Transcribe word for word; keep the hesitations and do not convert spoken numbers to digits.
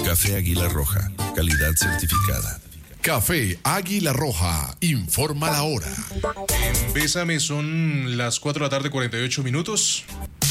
Café Águila Roja, calidad certificada. Café Águila Roja, informa la hora. Bésame, son las cuatro de la tarde, cuarenta y ocho minutos.